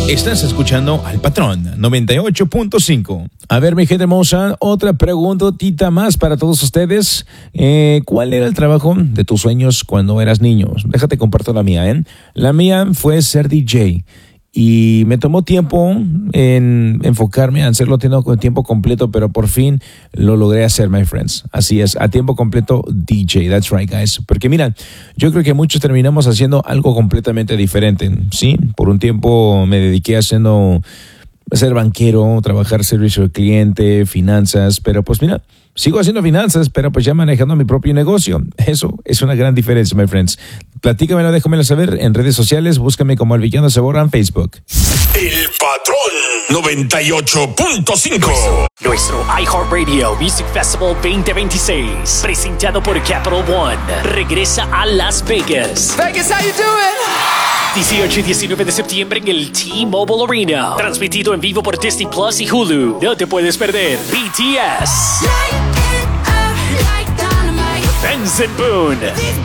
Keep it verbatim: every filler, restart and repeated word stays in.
Estás escuchando al Patrón noventa y ocho punto cinco. A ver, mi gente hermosa, otra preguntita más para todos ustedes. Eh, ¿Cuál era el trabajo de tus sueños cuando eras niño? Déjate comparto la mía, ¿eh? La mía fue ser D J. Y me tomó tiempo en enfocarme a hacerlo a tiempo completo, pero por fin lo logré hacer, my friends. Así es, a tiempo completo D J. That's right, guys. Porque mira, yo creo que muchos terminamos haciendo algo completamente diferente, ¿sí? Por un tiempo me dediqué haciendo ser banquero, trabajar servicio al cliente, finanzas, pero pues mira, sigo haciendo finanzas, pero pues ya manejando mi propio negocio. Eso es una gran diferencia, my friends. Platícamelo, déjamelo saber en redes sociales. Búscame como El Villano Sabor en Facebook. El Patrón noventa y ocho punto cinco. Nuestro iHeartRadio Music Festival veinte veintiséis, presentado por Capital One, regresa a Las Vegas. Vegas, how you doing? dieciocho y diecinueve de septiembre en el T-Mobile Arena. Transmitido en vivo por Disney Plus y Hulu. No te puedes perder B T S, Benson Boone,